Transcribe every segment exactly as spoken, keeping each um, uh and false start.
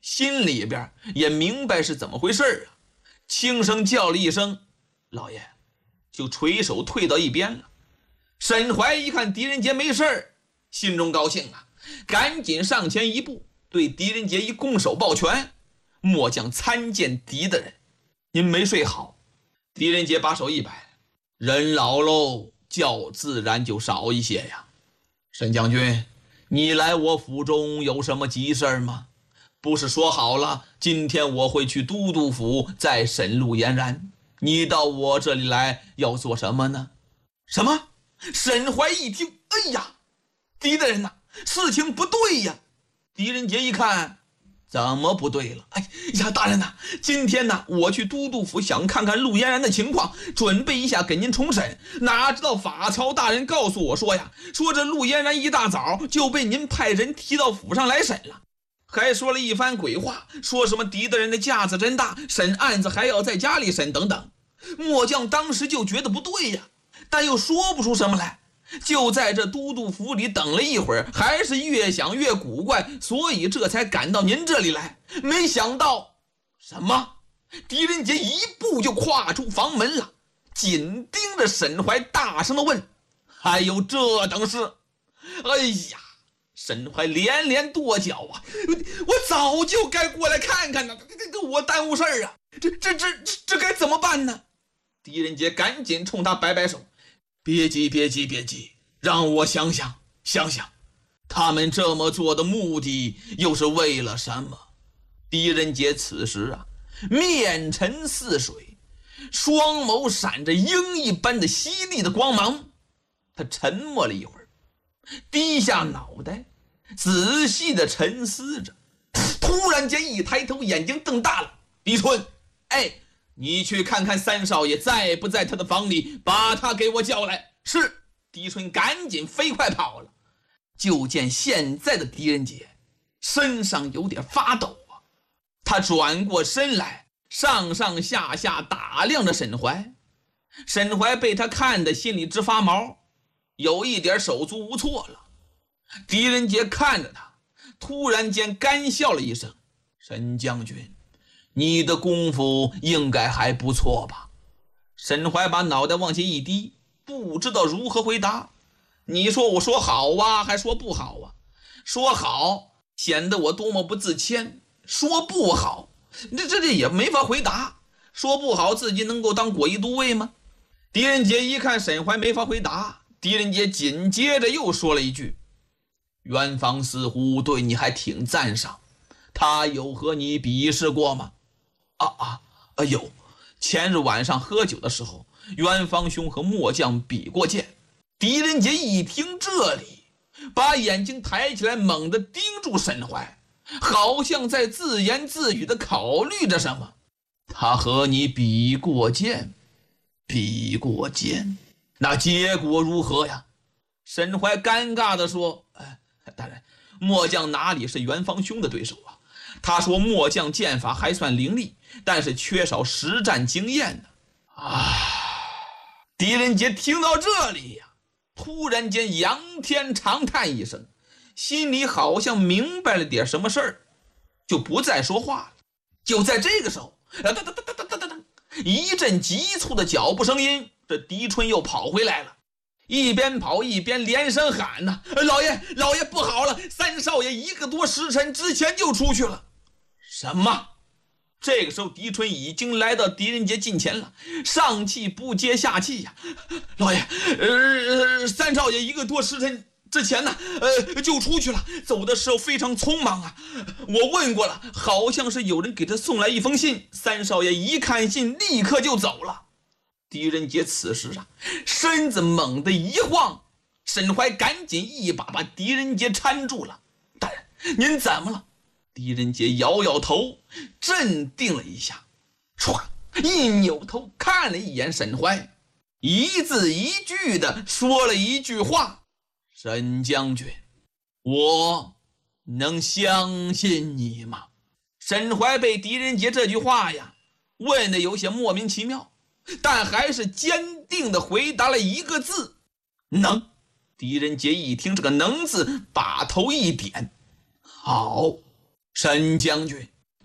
心里边也明白是怎么回事啊，轻声叫了一声老爷，就垂手退到一边了。沈怀一看狄仁杰没事，心中高兴啊，赶紧上前一步，对狄仁杰一拱手抱拳，末将参见狄大人，您没睡好。狄仁杰把手一摆，人老喽，觉自然就少一些呀。沈将军，你来我府中有什么急事吗？不是说好了今天我会去都督府再审陆嫣然，你到我这里来要做什么呢？什么？沈怀一听，哎呀，狄大人呐，事情不对呀。狄仁杰一看，怎么不对了？哎呀，大人呐，今天呢，我去都督府想看看陆嫣然的情况，准备一下给您重审。哪知道法曹大人告诉我说呀，说这陆嫣然一大早就被您派人提到府上来审了，还说了一番鬼话，说什么狄大人的架子真大，审案子还要在家里审等等。末将当时就觉得不对呀，但又说不出什么来。就在这都督府里等了一会儿，还是越想越古怪，所以这才赶到您这里来。没想到什么？狄仁杰一步就跨出房门了，紧盯着沈怀，大声地问：还有这等事？哎呀，沈怀连连跺脚啊，我早就该过来看看呢，这这我耽误事儿啊，这这这这该怎么办呢？狄仁杰赶紧冲他摆摆手，别急别急别急，让我想想想想，他们这么做的目的又是为了什么？狄仁杰此时啊，面沉似水，双眸闪着鹰一般的犀利的光芒。他沉默了一会儿，低下脑袋，仔细的沉思着，突然间一抬头，眼睛瞪大了。狄春，哎，你去看看三少爷在不在他的房里，把他给我叫来。是。狄春赶紧飞快跑了。就见现在的狄仁杰身上有点发抖啊，他转过身来，上上下下打量着沈怀。沈怀被他看得心里直发毛，有一点手足无措了。狄仁杰看着他，突然间干笑了一声：沈将军，你的功夫应该还不错吧？沈怀把脑袋往下一低，不知道如何回答。你说我说好啊，还说不好啊？说好显得我多么不自谦，说不好这这这也没法回答。说不好自己能够当果毅都尉吗？狄仁杰一看沈怀没法回答，狄仁杰紧接着又说了一句：元芳似乎对你还挺赞赏，他有和你比试过吗？啊啊啊有，前日晚上喝酒的时候，元芳兄和末将比过剑。狄仁杰一听这里，把眼睛抬起来，猛地盯住沈怀，好像在自言自语地考虑着什么。他和你比过剑？比过剑？那结果如何呀？沈怀尴尬地说：哎，大人，末将哪里是元芳兄的对手啊？他说末将剑法还算凌厉，但是缺少实战经验呢。啊！狄仁杰听到这里呀，突然间仰天长叹一声，心里好像明白了点什么事儿，就不再说话了。就在这个时候，哒哒哒哒哒哒哒哒，一阵急促的脚步声音，这狄春又跑回来了，一边跑一边连声喊呐：老爷老爷，不好了，三少爷一个多时辰之前就出去了。什么？这个时候狄春已经来到狄仁杰近前了，上气不接下气呀、啊！老爷，呃，三少爷一个多时辰之前呢，呃，就出去了，走的时候非常匆忙啊。我问过了，好像是有人给他送来一封信，三少爷一看信，立刻就走了。狄仁杰此时啊，身子猛地一晃，沈怀赶紧一把把狄仁杰搀住了。大人，您怎么了？狄仁杰摇摇头，镇定了一下，唰，一扭头看了一眼沈怀，一字一句的说了一句话：沈将军，我能相信你吗？沈怀被狄仁杰这句话呀问的有些莫名其妙，但还是坚定的回答了一个字：能。狄仁杰一听这个能字，把头一点：好，沈将军，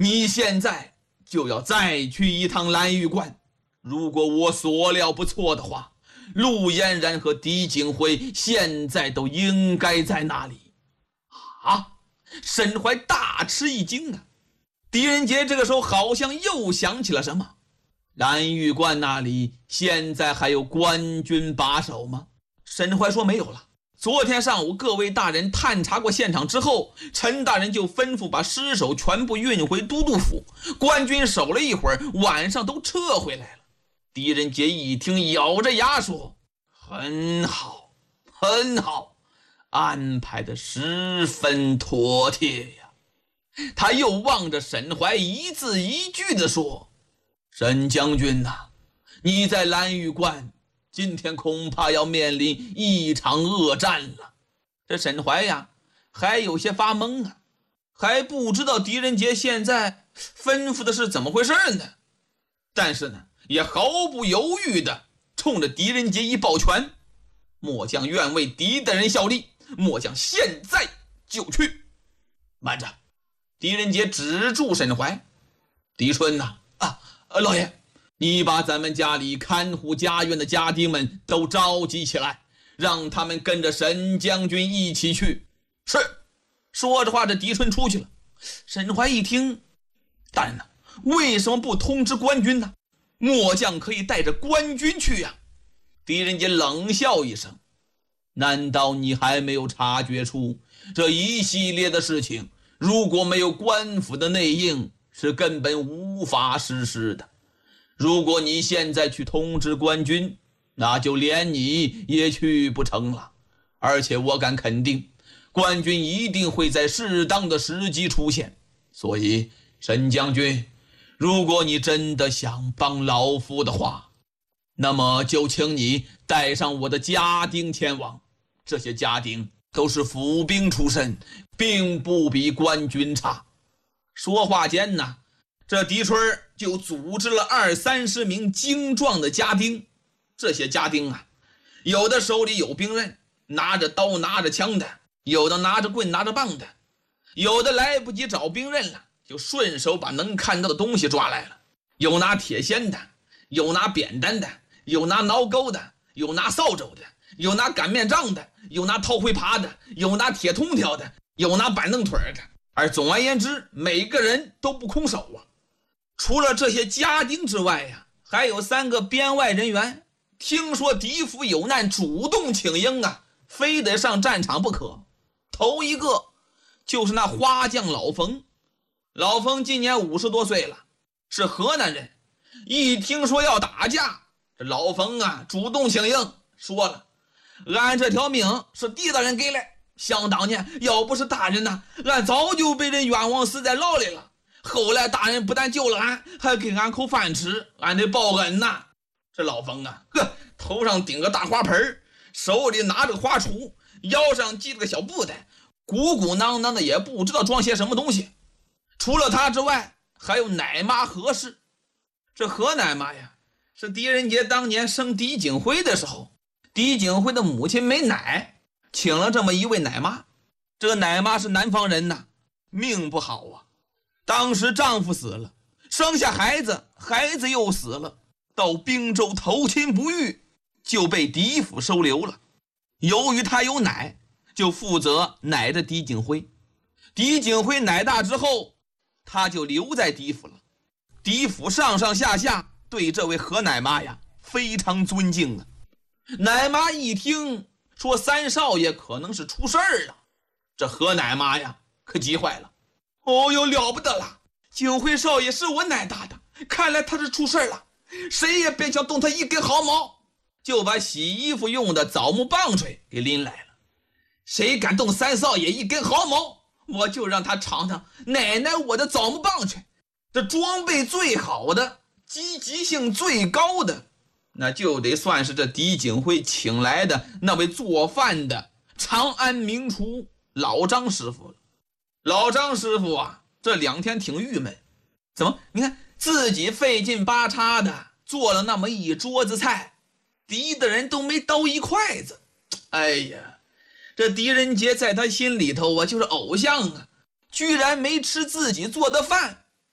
你现在就要再去一趟蓝玉关。如果我所料不错的话，陆嫣然和狄景辉现在都应该在那里。啊！沈怀大吃一惊啊！狄仁杰这个时候好像又想起了什么。蓝玉关那里现在还有官军把守吗？沈怀说没有了。昨天上午各位大人探查过现场之后，陈大人就吩咐把尸首全部运回都督府，官军守了一会儿，晚上都撤回来了。狄仁杰一听，咬着牙说：很好，很好，安排的十分妥帖呀。他又望着沈怀，一字一句地说：沈将军呐，你在蓝玉关今天恐怕要面临一场恶战了。这沈怀呀还有些发懵啊，还不知道狄仁杰现在吩咐的是怎么回事呢。但是呢也毫不犹豫地冲着狄仁杰一抱拳：末将愿为狄大人效力，末将现在就去。慢着！狄仁杰止住沈怀：狄春呐、啊，啊，老爷，你把咱们家里看护家园的家丁们都召集起来，让他们跟着沈将军一起去。是。说着话，这狄春出去了。沈怀一听：大人呐，为什么不通知官军呢？末将可以带着官军去呀、啊。狄仁杰冷笑一声：难道你还没有察觉出这一系列的事情如果没有官府的内应，是根本无法实施的？如果你现在去通知官军，那就连你也去不成了。而且我敢肯定，官军一定会在适当的时机出现。所以沈将军，如果你真的想帮老夫的话，那么就请你带上我的家丁前往。这些家丁都是府兵出身，并不比官军差。说话间呢，这狄春就组织了二三十名精壮的家丁。这些家丁啊，有的手里有兵刃，拿着刀拿着枪的，有的拿着棍拿着棒的，有的来不及找兵刃了，就顺手把能看到的东西抓来了。有拿铁锨的，有拿扁担的，有拿挠钩的，有拿扫帚的，有拿擀面杖的，有拿套灰耙的，有拿铁通条的，有拿板凳腿的。而总而言之，每个人都不空手啊。除了这些家丁之外呀、啊，还有三个编外人员，听说狄府有难，主动请缨啊，非得上战场不可。头一个就是那花匠老冯。老冯今年五十多岁了，是河南人。一听说要打架，这老冯啊主动请缨，说了：俺这条命是狄大人给来，想当年要不是大人呢，俺早就被人冤枉死在牢里了。后来大人不但救了俺，还给俺口饭吃，俺得报恩呐。这老冯啊，呵，头上顶个大花盆，手里拿着个花锄，腰上系着个小布袋，鼓鼓囊囊的，也不知道装些什么东西。除了他之外，还有奶妈何氏。这何奶妈呀，是狄仁杰当年生狄景辉的时候，狄景辉的母亲没奶，请了这么一位奶妈。这个奶妈是南方人呐，命不好啊。当时丈夫死了，生下孩子，孩子又死了，到滨州投亲不遇，就被狄府收留了。由于他有奶，就负责奶着狄景辉。狄景辉奶大之后，他就留在狄府了。狄府上上下下对这位何奶妈呀非常尊敬啊。奶妈一听说三少爷可能是出事儿了，这何奶妈呀可急坏了。哦哟，了不得了，景辉少爷是我奶大的，看来他是出事儿了，谁也别想动他一根毫毛。就把洗衣服用的枣木棒槌给拎来了。谁敢动三少爷一根毫毛，我就让他尝尝奶奶我的枣木棒槌。这装备最好的，积极性最高的，那就得算是这狄景辉请来的那位做饭的长安名厨老张师傅了。老张师傅啊，这两天挺郁闷，怎么你看自己费劲巴叉的做了那么一桌子菜，狄的人都没刀一筷子。哎呀，这狄仁杰在他心里头啊就是偶像啊，居然没吃自己做的饭，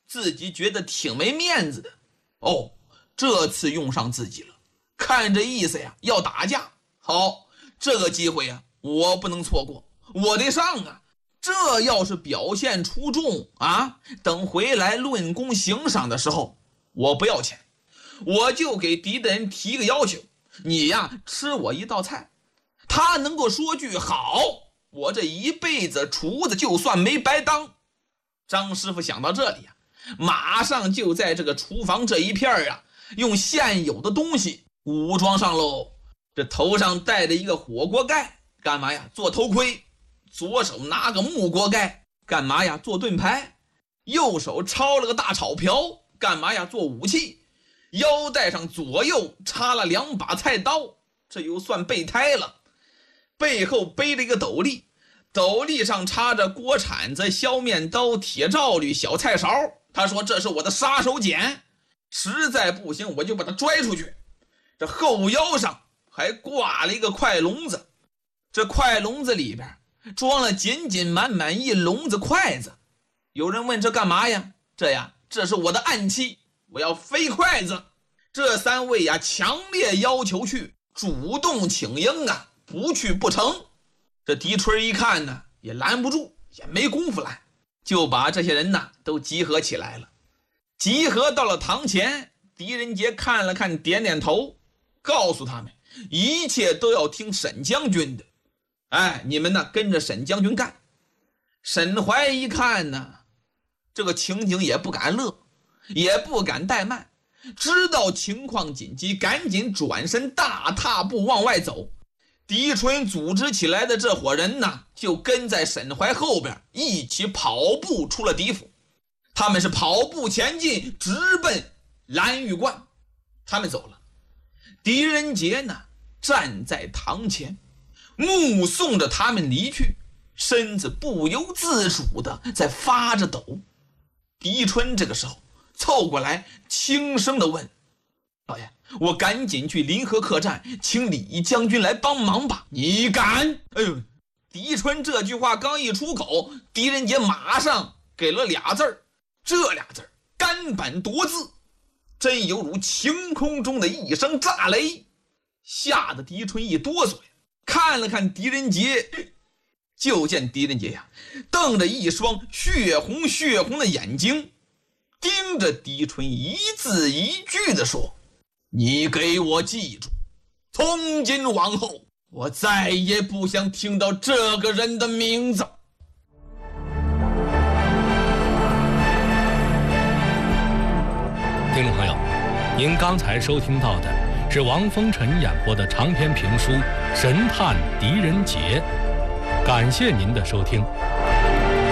自己觉得挺没面子的。哦，这次用上自己了，看这意思呀，要打架。好，这个机会呀，我不能错过，我得上啊。这要是表现出众啊，等回来论功行赏的时候，我不要钱，我就给敌人提个要求，你呀吃我一道菜，他能够说句好，我这一辈子厨子就算没白当。张师傅想到这里呀，马上就在这个厨房这一片啊，用现有的东西武装上喽。这头上戴着一个火锅盖，干嘛呀？做头盔。左手拿个木锅盖，干嘛呀？做盾牌。右手抄了个大炒瓢，干嘛呀？做武器。腰带上左右插了两把菜刀，这又算备胎了。背后背了一个斗笠，斗笠上插着锅铲子、削面刀、铁罩履、小菜勺。他说这是我的杀手锏，实在不行我就把它拽出去。这后腰上还挂了一个快笼子，这快笼子里边装了紧紧满满一笼子筷子。有人问这干嘛呀？这呀，这是我的暗器，我要飞筷子。这三位呀，强烈要求去，主动请缨啊，不去不成。这狄春一看呢，也拦不住，也没功夫拦，就把这些人呢都集合起来了。集合到了堂前，狄仁杰看了看，点点头，告诉他们一切都要听沈将军的。哎，你们呢跟着沈将军干。沈怀一看呢，这个情景也不敢乐，也不敢怠慢，知道情况紧急，赶紧转身大踏步往外走。狄春组织起来的这伙人呢，就跟在沈怀后边一起跑步出了狄府。他们是跑步前进，直奔蓝玉观。他们走了，狄仁杰呢站在堂前，目送着他们离去，身子不由自主的在发着抖。狄春这个时候凑过来，轻声的问：“老爷，我赶紧去临河客栈，请李将军来帮忙吧。”“你敢？”哎呦，狄春这句话刚一出口，狄仁杰马上给了俩字儿，这俩字儿干板夺字，真犹如晴空中的一声炸雷，吓得狄春一哆嗦呀。看了看狄仁杰，就见狄仁杰呀，瞪着一双血红血红的眼睛，盯着狄春，一字一句地说：“你给我记住，从今往后，我再也不想听到这个人的名字。” 听众朋友，您刚才收听到的是王风尘演播的长篇评书《神探狄仁杰》，感谢您的收听。